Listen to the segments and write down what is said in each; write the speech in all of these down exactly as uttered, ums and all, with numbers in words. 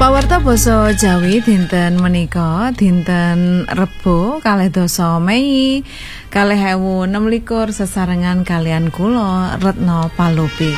Pawarta basa Jawi dinten menika dinten Rebo kalih dasa Mei kalih ewu enem likur sesarengan kalian kula Retno Palupi.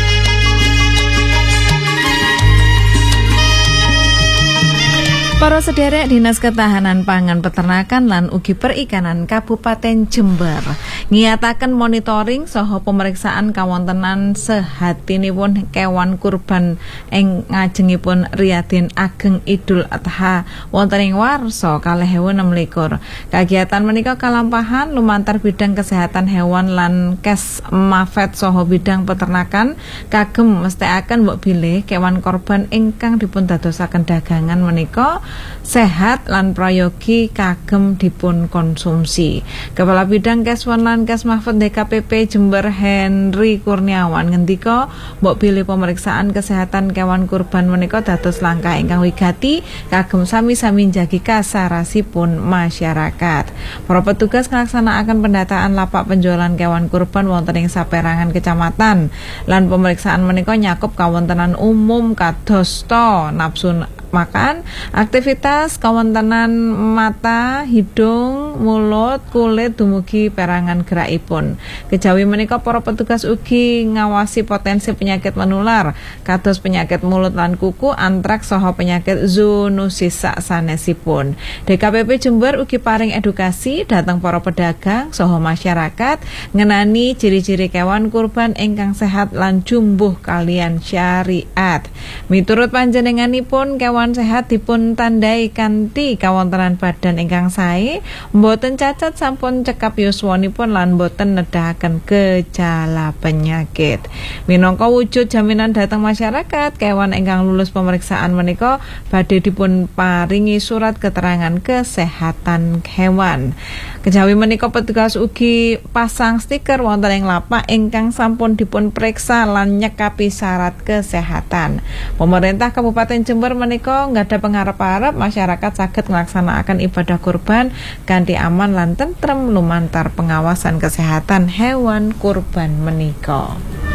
Para sederek Dinas Ketahanan Pangan Peternakan lan ugi Perikanan Kabupaten Jember ngiyataken monitoring saha pemeriksaan kawontenan sehatinipun kewan kurban ing ngajengipun Riyadin Ageng Idul Adha wonten ing warsa kalih ewu enem likur. Kagiatan menika kalampahan lumantar bidang kesehatan hewan lan Kes Mafet saha bidang peternakan kagem mestekaken mbok bilih kewan korban ingkang dipun dadosaken dagangan menika sehat lan prayogi kagem dipun konsumsi. Kepala Bidang Keswan lan Kesmafet D K P P Jember Henry Kurniawan ngendika mbok bilih pemeriksaan kesehatan kewan kurban menika dados langkah ingkang wigati kagem sami-sami njagi kasarasipun masyarakat. Para petugas nglaksanakaken pendataan lapak penjualan kewan kurban wonten ing saperangan kecamatan lan pemeriksaan menika nyakup kawontenan umum kadosta nafsu makan, aktivitas kawontenan mata, hidung, mulut, kulit dumugi perangan gerakipun. Kejawi menika para petugas ugi ngawasi potensi penyakit menular kados penyakit mulut lan kuku, antraks saha penyakit zoonosis sanesipun. D K P P Jember ugi paring edukasi dhateng para pedagang saha masyarakat ngenani ciri-ciri kewan kurban ingkang sehat lan jumbuh kalian syariat. Miturut panjenenganipun kewan sehat dipun tandai kanthi kawontenan badan ingkang sae, mboten cacat sampun cekap yuswanipun lan mboten nedahaken gejala penyakit. Minangka wujud jaminan dhateng masyarakat, kewan ingkang lulus pemeriksaan menika badhe dipun paringi surat keterangan kesehatan hewan. Kejawi menika petugas ugi pasang stiker wonten ing lapak ingkang sampun dipun priksa lan nyekapi syarat kesehatan. Pemerintah Kabupaten Jember menika nggada pengarep-arep masyarakat saged nglaksanakaken ibadah kurban kanthi aman lan tentrem lumantar pengawasan kesehatan hewan kurban menika.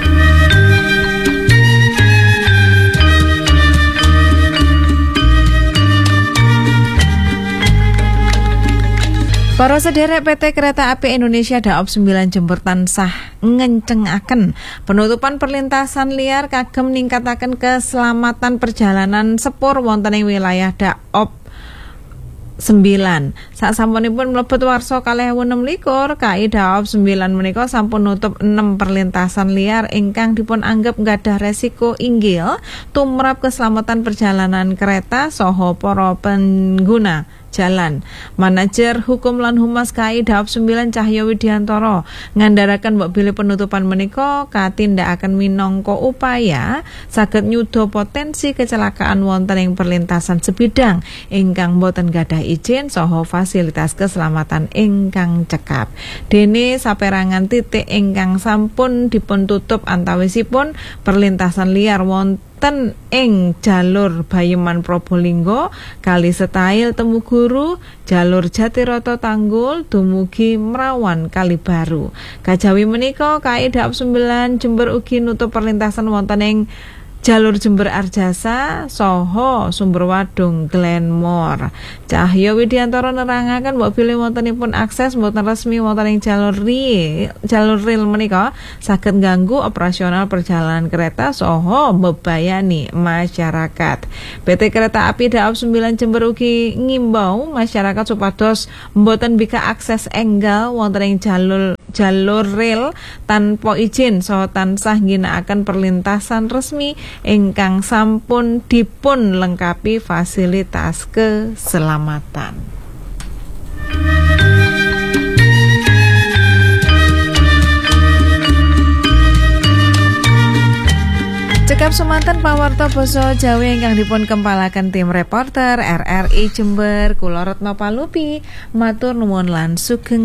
Para sederek P T Kereta Api Indonesia Daop sembilan Jember tansah ngencengaken penutupan perlintasan liar kagem ningkataken keselamatan perjalanan sepur wonten ing wilayah Daop sembilan. Sasampunipun mlebet warsa kalih ewu enem likur, K I Daop sembilan menika sampun nutup enam perlintasan liar ingkang dipun anggap nggadhah resiko inggil tumrap keselamatan perjalanan kereta saha para pengguna jalan. Manajer Hukum lan Humas K I Daop sembilan Cahyo Widiantoro ngandharaken mbok bilih penutupan menika katindakaken minangka upaya saged nyuda potensi kecelakaan wonten ing perlintasan sebidang ingkang boten gadhah izin saha fasilitas keselamatan ingkang cekap. Dene saperangan titik ingkang sampun dipun tutup antawisipun perlintasan liar wonten ten ing jalur Bayeman Probolinggo, Kali Setail Temuguru, jalur Jatiroto Tanggul dumugi Merawan Kalibaru. Kajawi menika K I Daop sembilan Jember ugi nutup perlintasan wonten ing jalur Jember Arjasa saha Sumber Wadung Glenmore. Cahyo Widiantoro nerangaken mbok bilih wontenipun akses mboten resmi wonten ing jalur ri, jalur ril menika saged ngganggu operasional perjalanan kereta saha mbebayani masyarakat. P T Kereta Api Daop sembilan Jember ugi ngimbau masyarakat supados mboten bika akses enggal wonten ing jalur jalur ril tanpa izin saha tansah ngginakaken perlintasan resmi ingkang sampun dipun lengkapi fasilitas keselamatan. Cekap semanten pawarta basa Jawi ingkang dipun kempalaken tim reporter R R I Jember kula Retno Palupi matur nuwun lan sugeng.